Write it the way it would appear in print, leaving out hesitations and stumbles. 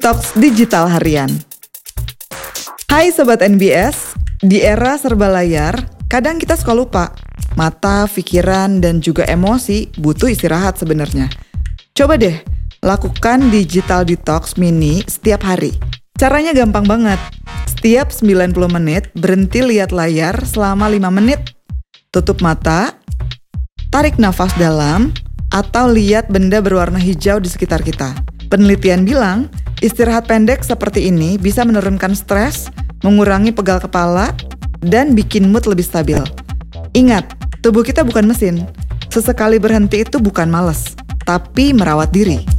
Talks Digital Harian. Hai Sobat NBS, di era serba layar, kadang kita suka lupa. Mata, pikiran, dan juga emosi butuh istirahat sebenarnya. Coba deh, lakukan Digital Detox Mini setiap hari. Caranya gampang banget. Setiap 90 menit, berhenti lihat layar selama 5 menit. Tutup mata, tarik nafas dalam, atau lihat benda berwarna hijau di sekitar kita. Penelitian bilang, istirahat pendek seperti ini bisa menurunkan stres, mengurangi pegal kepala, dan bikin mood lebih stabil. Ingat, tubuh kita bukan mesin. Sesekali berhenti itu bukan malas, tapi merawat diri.